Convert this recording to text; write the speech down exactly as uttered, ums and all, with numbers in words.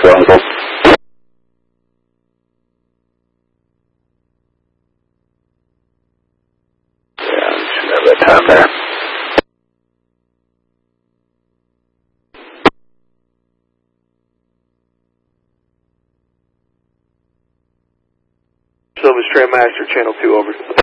So Uncle. Yeah, should have that time there. Silver Strand Master, Channel two, over.